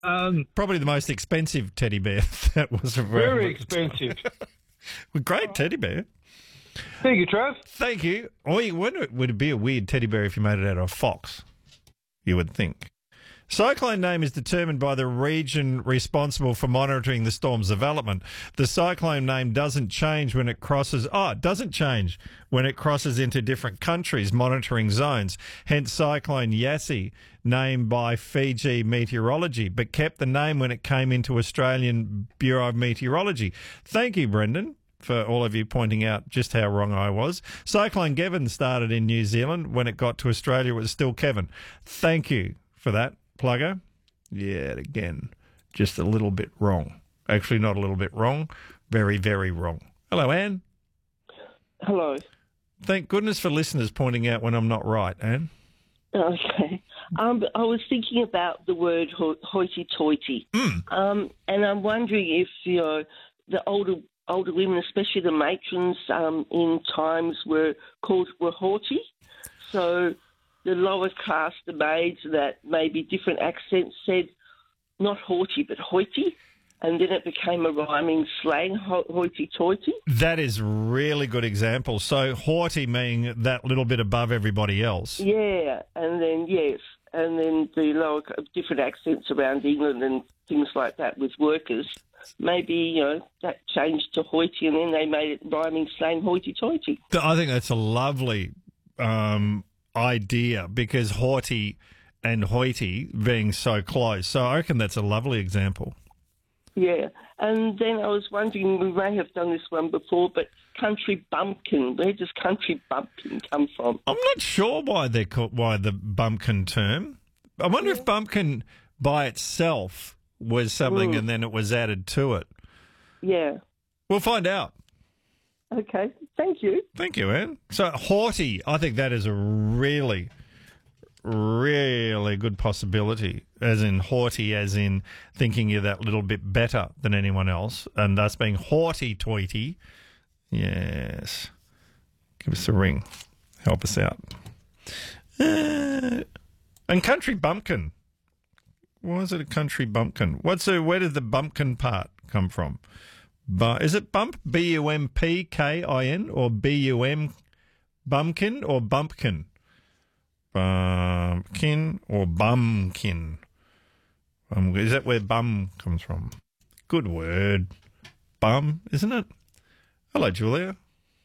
Probably the most expensive teddy bear that was around. Very expensive. Well, great teddy bear. Thank you, Trav. Thank you. Would it be a weird teddy bear if you made it out of a fox? You would think. Cyclone name is determined by the region responsible for monitoring the storm's development. The cyclone name doesn't change when it crosses. It doesn't change when it crosses into different countries' monitoring zones. Hence, Cyclone Yassi, named by Fiji Meteorology, but kept the name when it came into Australian Bureau of Meteorology. Thank you, Brendan, for all of you pointing out just how wrong I was. Cyclone Kevin started in New Zealand. When it got to Australia, it was still Kevin. Thank you for that, Plugger. Yeah, again, just a little bit wrong. Actually, not a little bit wrong. Very, very wrong. Hello, Anne. Hello. Thank goodness for listeners pointing out when I'm not right, Anne. Okay. I was thinking about the word hoity-toity. And I'm wondering if, the older women, especially the matrons in times, were haughty. So the lower class, the maids that maybe different accents said not haughty but hoity, and then it became a rhyming slang, hoity-toity. That is a really good example. So haughty meaning that little bit above everybody else. Yeah, and then, yes, and then the lower, different accents around England and things like that with workers, maybe, that changed to hoity, and then they made it rhyming slang, hoity-toity. I think that's a lovely idea, because haughty and hoity being so close. So I reckon that's a lovely example. Yeah, and then I was wondering, we may have done this one before, but country bumpkin, where does country bumpkin come from? I'm not sure why the bumpkin term. I wonder if bumpkin by itself was something and then it was added to it. Yeah. We'll find out. Okay, thank you. Thank you, Anne. So haughty, I think that is a really, really good possibility, as in haughty, as in thinking you're that little bit better than anyone else, and thus being haughty-toity. Yes. Give us a ring. Help us out. And country bumpkin. Why is it a country bumpkin? Where did the bumpkin part come from? Is it bump, B-U-M-P-K-I-N, or B-U-M, bumpkin or bumpkin? Bumpkin or bumkin? Is that where bum comes from? Good word. Bum, isn't it? Hello, Julia.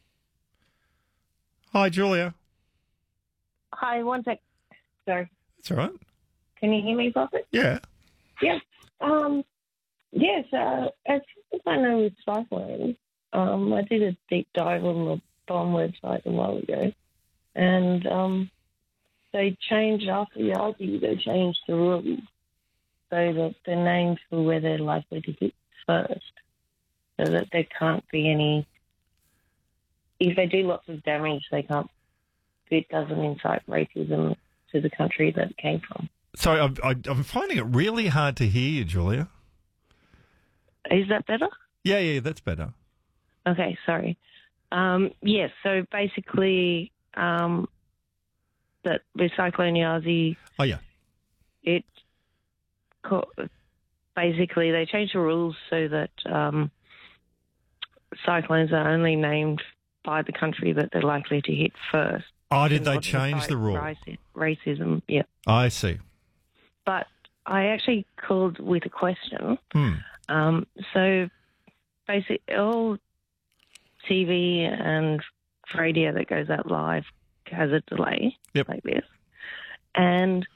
Hi, Julia. Hi, one sec. Sorry. That's all right. Can you hear me properly? Yeah. Yeah. Yes, as far as I know with cyclones, I did a deep dive on the BOM website a while ago, and they changed, after the Yagi, they changed the rules so that they're named for where they're likely to hit first, so that there can't be any, if they do lots of damage, it doesn't incite racism to the country that it came from. Sorry, I'm finding it really hard to hear you, Julia. Is that better? Yeah, that's better. Okay, sorry. Yes, so basically, that with Cyclone Yasi, oh yeah, basically they changed the rules so that cyclones are only named by the country that they're likely to hit first. Oh, did they change the rule? Racism, yeah. I see. But I actually called with a question. So basically all TV and radio that goes out live has a delay like this. And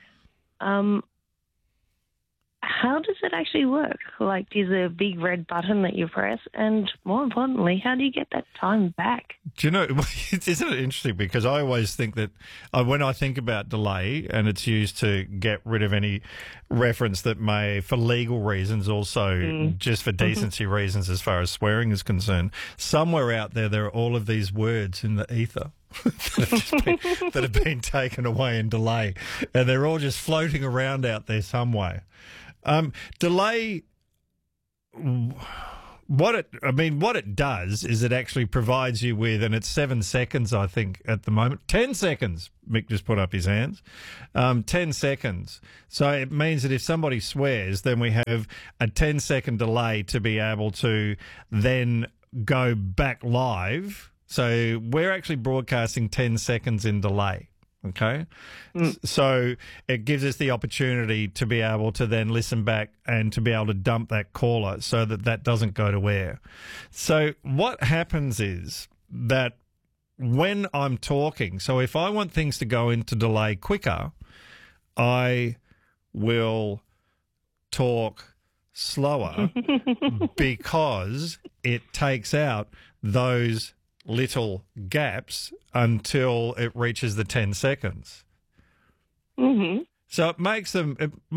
how does it actually work? Like, is there a big red button that you press? And more importantly, how do you get that time back? Do you know, isn't it interesting? Because I always think that when I think about delay, and it's used to get rid of any reference that may, for legal reasons, also just for decency reasons as far as swearing is concerned, somewhere out there are all of these words in the ether that have been taken away in delay, and they're all just floating around out there some way. Delay, what it does is it actually provides you with, and it's 7 seconds, I think, at the moment. 10 seconds. Mick just put up his hands. 10 seconds. So it means that if somebody swears, then we have a 10-second delay to be able to then go back live. So we're actually broadcasting 10 seconds in delay. Okay. So it gives us the opportunity to be able to then listen back and to be able to dump that caller so that that doesn't go to air. So what happens is that when I'm talking, so if I want things to go into delay quicker, I will talk slower because it takes out those little gaps until it reaches the 10 seconds. Mm-hmm. So it makes them,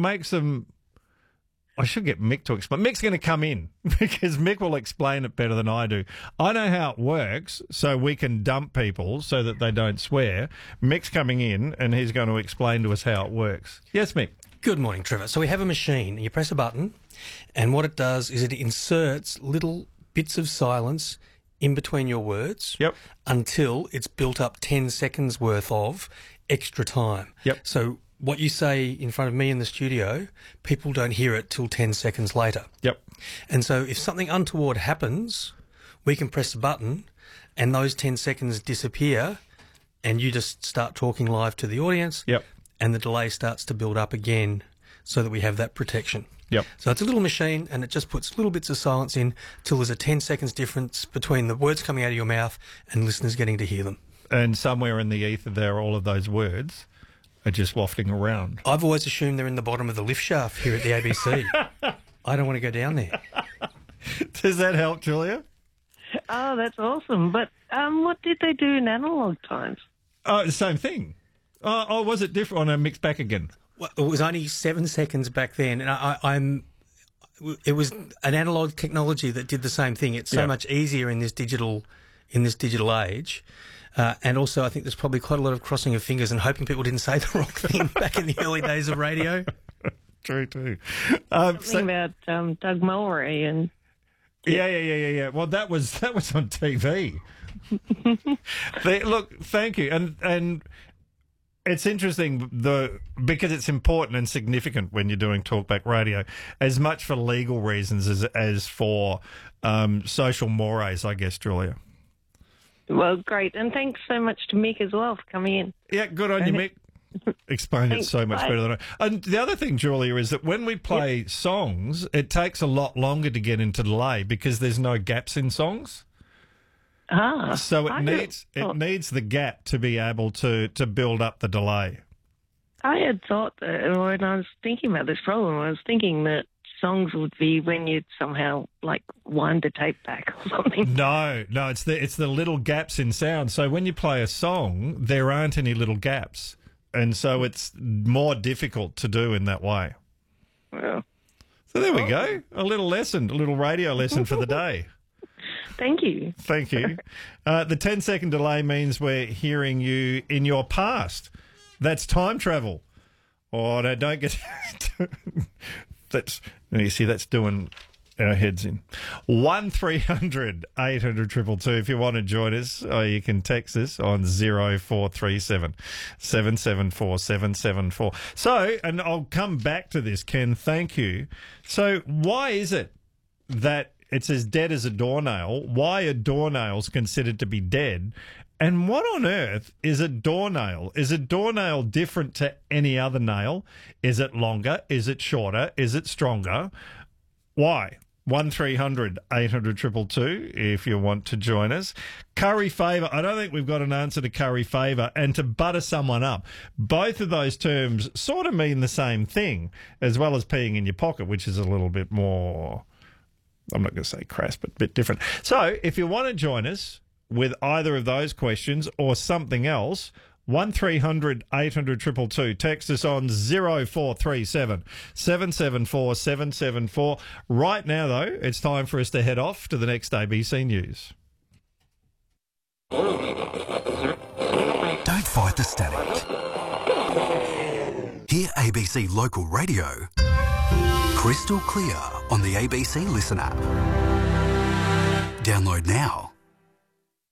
I should get Mick to explain. Mick's going to come in because Mick will explain it better than I do. I know how it works so we can dump people so that they don't swear. Mick's coming in and he's going to explain to us how it works. Yes, Mick. Good morning, Trevor. So we have a machine. You press a button and what it does is it inserts little bits of silence in between your words until it's built up 10 seconds worth of extra time. So what you say in front of me in the studio, people don't hear it till 10 seconds later. And so if something untoward happens, we can press the button and those 10 seconds disappear and you just start talking live to the audience and the delay starts to build up again so that we have that protection. So it's a little machine and it just puts little bits of silence in till there's a 10 seconds difference between the words coming out of your mouth and listeners getting to hear them. And somewhere in the ether there, all of those words are just wafting around. I've always assumed they're in the bottom of the lift shaft here at the ABC. I don't want to go down there. Does that help, Julia? Oh, that's awesome. But what did they do in analogue times? Same thing. Oh, was it different? On a mix back again? Well, it was only 7 seconds back then, and it was an analog technology that did the same thing. It's so much easier in this digital age, and also I think there's probably quite a lot of crossing of fingers and hoping people didn't say the wrong thing back in the early days of radio. True too. Something about Doug Mulray and yeah. Well, that was on TV. Look, thank you, and. It's interesting because it's important and significant when you're doing talkback radio, as much for legal reasons as for social mores, I guess, Julia. Well, great. And thanks so much to Mick as well for coming in. Yeah, good on you, Mick. Explained it so much better than I. And the other thing, Julia, is that when we play songs, it takes a lot longer to get into delay because there's no gaps in songs. So it needs the gap to be able to build up the delay. I had thought that when I was thinking about this problem, I was thinking that songs would be when you'd somehow like wind the tape back or something. No, it's the little gaps in sound. So when you play a song, there aren't any little gaps, and so it's more difficult to do in that way. Well, so there we go. A little radio lesson for the day. Thank you. Thank you. The 10-second delay means we're hearing you in your past. That's time travel. Oh, no, don't get... that's doing our heads in. 1300 800 222 if you want to join us, or you can text us on 0437 774 774. So, and I'll come back to this, Ken, thank you. So why is it that it's as dead as a doornail? Why are doornails considered to be dead? And what on earth is a doornail? Is a doornail different to any other nail? Is it longer? Is it shorter? Is it stronger? Why? 1300 800 222 if you want to join us. Curry favour. I don't think we've got an answer to curry favour and to butter someone up. Both of those terms sort of mean the same thing, as well as peeing in your pocket, which is a little bit more... I'm not going to say crass, but a bit different. So if you want to join us with either of those questions or something else, 1300 800 222. Text us on 0437 774 774. Right now, though, it's time for us to head off to the next ABC News. Don't fight the static. Hear ABC Local Radio crystal clear on the ABC Listen app. Download now.